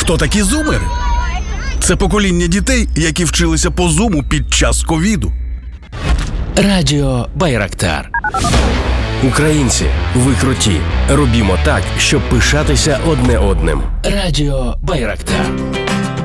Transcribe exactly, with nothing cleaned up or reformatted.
Хто такі зумери? Це покоління дітей, які вчилися по зуму під час ковіду. Радіо Байрактар. Українці, ви круті. Робімо так, щоб пишатися одне одним. Радіо Байрактар.